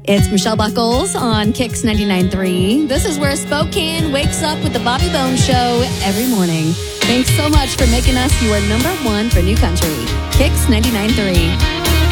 It's Michelle Buckles on Kicks 99.3. This is where Spokane wakes up with the Bobby Bones Show every morning. Thanks so much for making us your number one for new country. Kicks 99.3.